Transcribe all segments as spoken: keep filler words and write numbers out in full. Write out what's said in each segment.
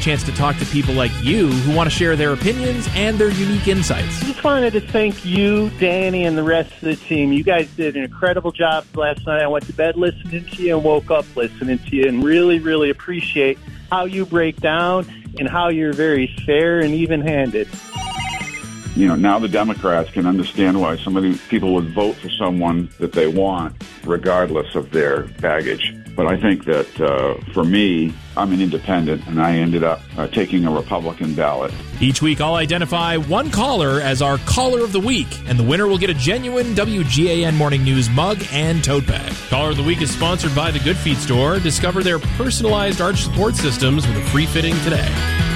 chance to talk to people like you who want to share their opinions and their unique insights. I just wanted to thank you, Danny, and the rest of the team. You guys did an incredible job last night. I went to bed listening to you and woke up listening to you, and really, really appreciate how you break down and how you're very fair and even-handed. You know, now the Democrats can understand why some of these people would vote for someone that they want, regardless of their baggage. But I think that uh, for me, I'm an independent, and I ended up uh, taking a Republican ballot. Each week, I'll identify one caller as our Caller of the Week, and the winner will get a genuine W G A N Morning News mug and tote bag. Caller of the Week is sponsored by the Good Feet Store. Discover their personalized arch support systems with a free fitting today.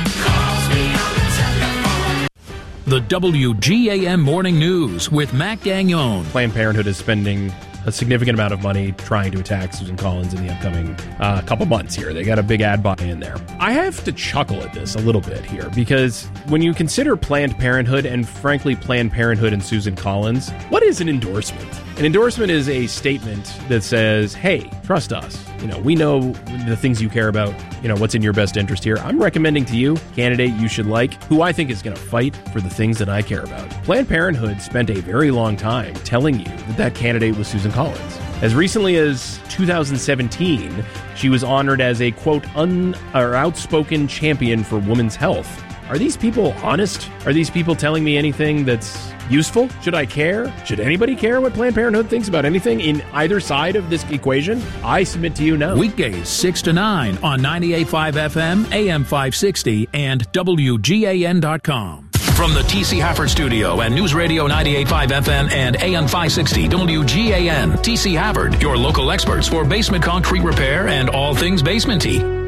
The W G A M Morning News with Mac Gagnon. Planned Parenthood is spending a significant amount of money trying to attack Susan Collins in the upcoming uh, couple months here. They got a big ad buy in there. I have to chuckle at this a little bit here because when you consider Planned Parenthood and, frankly, Planned Parenthood and Susan Collins, what is an endorsement? An endorsement is a statement that says, hey, trust us. You know, we know the things you care about, you know, what's in your best interest here. I'm recommending to you a candidate you should like, who I think is going to fight for the things that I care about. Planned Parenthood spent a very long time telling you that that candidate was Susan Collins. As recently as two thousand seventeen, she was honored as a, quote, un or outspoken champion for women's health. Are these people honest? Are these people telling me anything that's useful? Should I care? Should anybody care what Planned Parenthood thinks about anything in either side of this equation? I submit to you no. Weekdays six to nine on ninety-eight point five F M, A M five sixty, and W G A N dot com. From the T C Hafford Studio and News Radio ninety-eight point five F M and A M five sixty W G A N. T C Hafford, your local experts for basement concrete repair and all things basement-y.